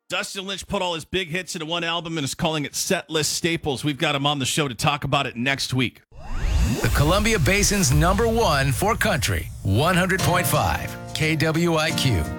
Dustin Lynch put all his big hits into one album and is calling it Set List Staples. We've got him on the show to talk about it next week. The Columbia Basin's #1 for country, 100.5 KWIQ.